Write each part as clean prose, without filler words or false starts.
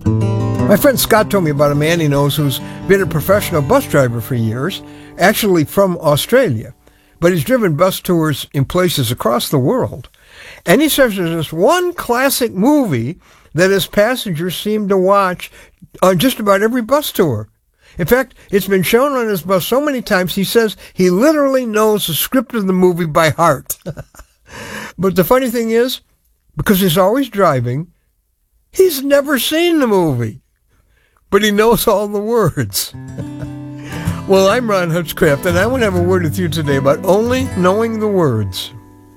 My friend Scott told me about a man he knows who's been a professional bus driver for years, actually from Australia, but he's driven bus tours in places across the world. And he says there's this one classic movie that his passengers seem to watch on just about every bus tour. In fact, it's been shown on his bus so many times, he says he literally knows the script of the movie by heart. But the funny thing is, because he's always driving, he's never seen the movie, but he knows all the words. Well, I'm Ron Hutchcraft, and I want to have a word with you today about only knowing the words.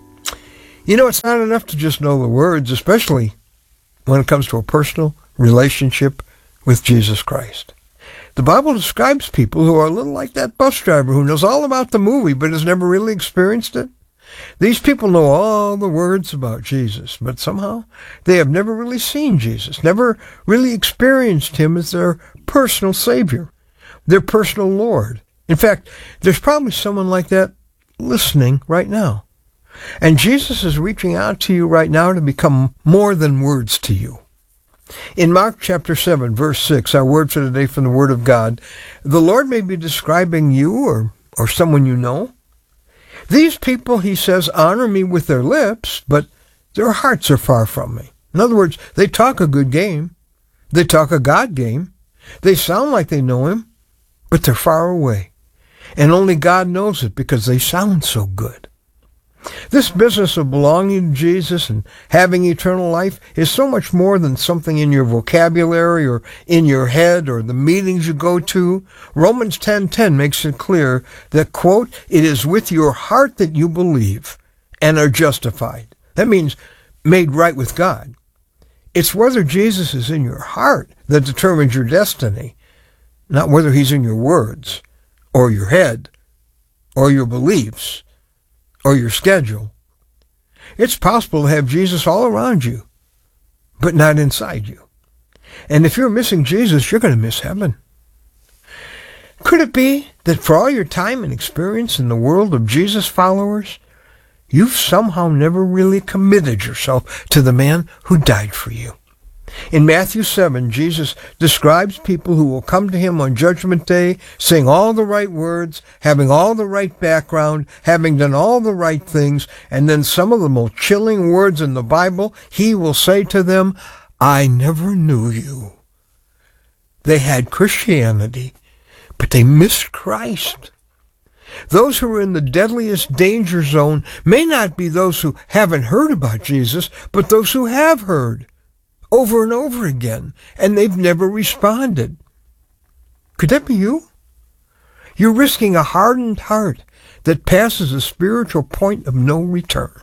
You know, it's not enough to just know the words, especially when it comes to a personal relationship with Jesus Christ. The Bible describes people who are a little like that bus driver who knows all about the movie but has never really experienced it. These people know all the words about Jesus, but somehow they have never really seen Jesus, never really experienced him as their personal Savior, their personal Lord. In fact, there's probably someone like that listening right now. And Jesus is reaching out to you right now to become more than words to you. In Mark chapter 7, verse 6, our word for today from the Word of God, the Lord may be describing you or someone you know. These people, he says, honor me with their lips, but their hearts are far from me. In other words, they talk a good game. They talk a God game. They sound like they know him, but they're far away. And only God knows it because they sound so good. This business of belonging to Jesus and having eternal life is so much more than something in your vocabulary or in your head or the meetings you go to. Romans 10:10 makes it clear that, quote, it is with your heart that you believe and are justified. That means made right with God. It's whether Jesus is in your heart that determines your destiny, not whether he's in your words or your head or your beliefs or your schedule. It's possible to have Jesus all around you, but not inside you. And if you're missing Jesus, you're going to miss heaven. Could it be that for all your time and experience in the world of Jesus followers, you've somehow never really committed yourself to the man who died for you? In Matthew 7, Jesus describes people who will come to him on Judgment Day, saying all the right words, having all the right background, having done all the right things, and then some of the most chilling words in the Bible, he will say to them, I never knew you. They had Christianity, but they missed Christ. Those who are in the deadliest danger zone may not be those who haven't heard about Jesus, but those who have heard over and over again, and they've never responded. Could that be you? You're risking a hardened heart that passes a spiritual point of no return.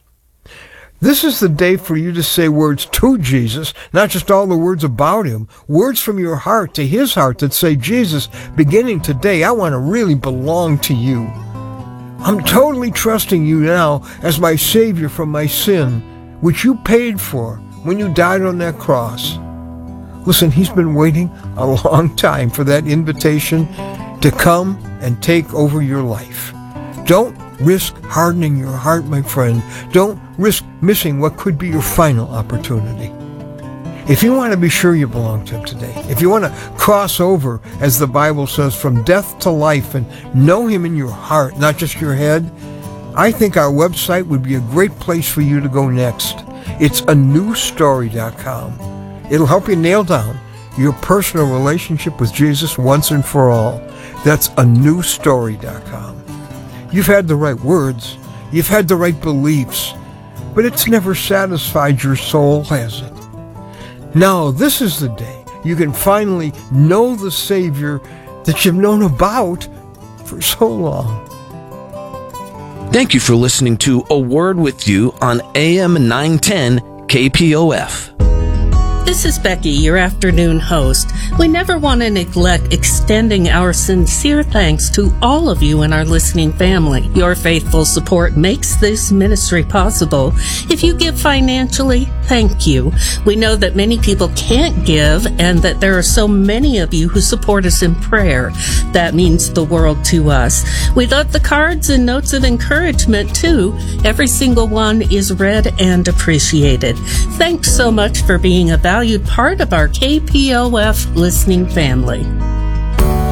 This is the day for you to say words to Jesus, not just all the words about him, words from your heart to his heart that say, Jesus, beginning today, I want to really belong to you. I'm totally trusting you now as my Savior from my sin, which you paid for when you died on that cross. Listen, he's been waiting a long time for that invitation to come and take over your life. Don't risk hardening your heart, my friend. Don't risk missing what could be your final opportunity. If you want to be sure you belong to him today, if you want to cross over, as the Bible says, from death to life and know him in your heart, not just your head, I think our website would be a great place for you to go next. It's anewstory.com. It'll help you nail down your personal relationship with Jesus once and for all. That's anewstory.com. You've had the right words, you've had the right beliefs, but it's never satisfied your soul, has it? Now, this is the day you can finally know the Savior that you've known about for so long. Thank you for listening to A Word With You on AM 910 KPOF. This is Becky, your afternoon host. We never want to neglect extending our sincere thanks to all of you in our listening family. Your faithful support makes this ministry possible. If you give financially, thank you. We know that many people can't give and that there are so many of you who support us in prayer. That means the world to us. We love the cards and notes of encouragement too. Every single one is read and appreciated. Thanks so much for being a valued part of our KPOF listening family.